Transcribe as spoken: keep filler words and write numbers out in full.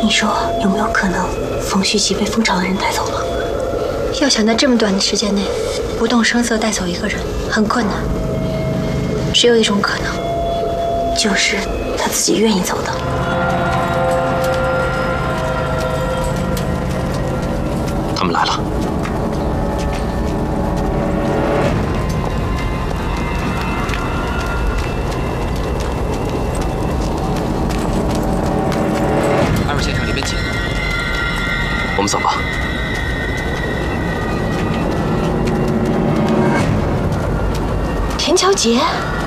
你说有没有可能冯续集被蜂巢的人带走了？ 要想在这么短的时间内不动声色带走一个人，很困难。只有一种可能， 就是他自己愿意走的。 他们来了。 我们走吧。 田乔杰。